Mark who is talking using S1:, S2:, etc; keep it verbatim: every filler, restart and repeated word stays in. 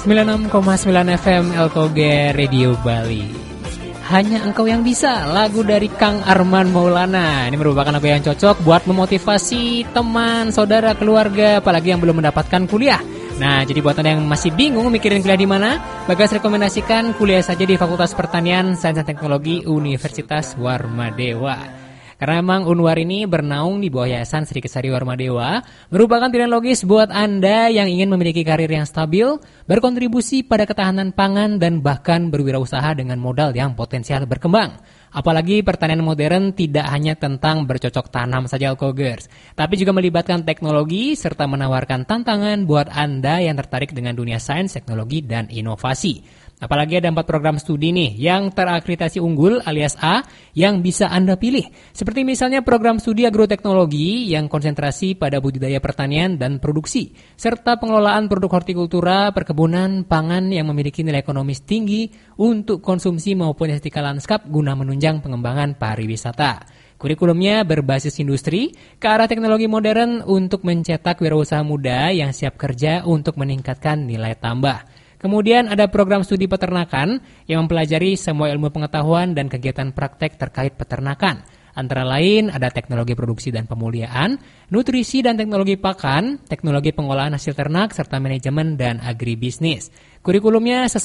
S1: sembilan puluh enam koma sembilan F M L K G Radio Bali. Hanya Engkau Yang Bisa, lagu dari Kang Arman Maulana. Ini merupakan lagu yang cocok buat memotivasi teman, saudara, keluarga, apalagi yang belum mendapatkan kuliah. Nah, jadi buat Anda yang masih bingung mikirin kuliah di mana, Bagas rekomendasikan kuliah saja di Fakultas Pertanian Sains dan Teknologi Universitas Warmadewa. Karena memang Unwar ini bernaung di bawah Yayasan Sri Kesari Warmadewa, merupakan pilihan logis buat Anda yang ingin memiliki karir yang stabil, berkontribusi pada ketahanan pangan, dan bahkan berwirausaha dengan modal yang potensial berkembang. Apalagi pertanian modern tidak hanya tentang bercocok tanam saja Alkogers, tapi juga melibatkan teknologi serta menawarkan tantangan buat Anda yang tertarik dengan dunia sains, teknologi, dan inovasi. Apalagi ada empat program studi nih yang terakreditasi unggul alias A yang bisa Anda pilih. Seperti misalnya program studi agroteknologi yang konsentrasi pada budidaya pertanian dan produksi, serta pengelolaan produk hortikultura, perkebunan, pangan yang memiliki nilai ekonomis tinggi untuk konsumsi maupun estetika lanskap guna menunjang pengembangan pariwisata. Kurikulumnya berbasis industri ke arah teknologi modern untuk mencetak wirausaha muda yang siap kerja untuk meningkatkan nilai tambah. Kemudian ada program studi peternakan yang mempelajari semua ilmu pengetahuan dan kegiatan praktek terkait peternakan. Antara lain ada teknologi produksi dan pemuliaan, nutrisi dan teknologi pakan, teknologi pengolahan hasil ternak, serta manajemen dan agribisnis. Kurikulumnya sesuai